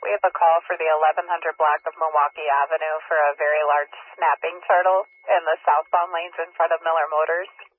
We have a call for the 1100 block of Milwaukee Avenue for a very large snapping turtle in the southbound lanes in front of Miller Motors.